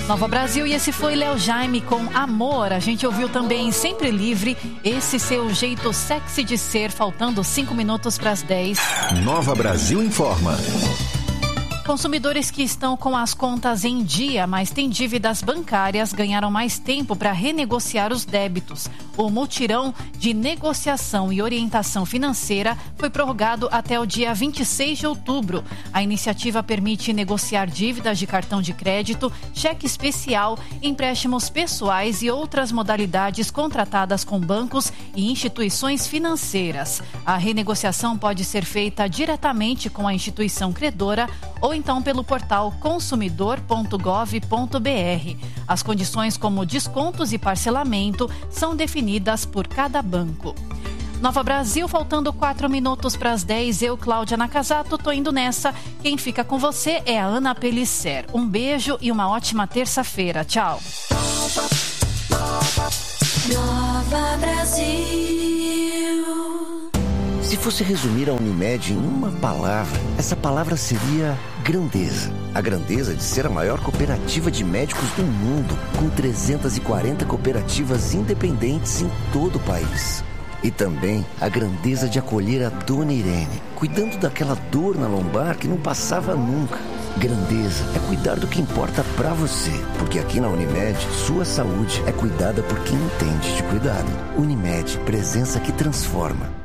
Nova Brasil, e esse foi Léo Jaime com Amor. A gente ouviu também Sempre Livre, esse seu jeito sexy de ser, faltando 5 minutos para as 10. Nova Brasil informa. Consumidores que estão com as contas em dia, mas têm dívidas bancárias, ganharam mais tempo para renegociar os débitos. O mutirão de negociação e orientação financeira foi prorrogado até o dia 26 de outubro. A iniciativa permite negociar dívidas de cartão de crédito, cheque especial, empréstimos pessoais e outras modalidades contratadas com bancos e instituições financeiras. A renegociação pode ser feita diretamente com a instituição credora ou então pelo portal consumidor.gov.br. As condições como descontos e parcelamento são definidas por cada banco. Nova Brasil, faltando 4 minutos para as 10, eu, Cláudia Nakazato, tô indo nessa. Quem fica com você é a Ana Pellicer. Um beijo e uma ótima terça-feira. Tchau. Nova Brasil. Se fosse resumir a Unimed em uma palavra, essa palavra seria grandeza. A grandeza de ser a maior cooperativa de médicos do mundo, com 340 cooperativas independentes em todo o país. E também a grandeza de acolher a Dona Irene, cuidando daquela dor na lombar que não passava nunca. Grandeza é cuidar do que importa pra você, porque aqui na Unimed, sua saúde é cuidada por quem entende de cuidado. Unimed, presença que transforma.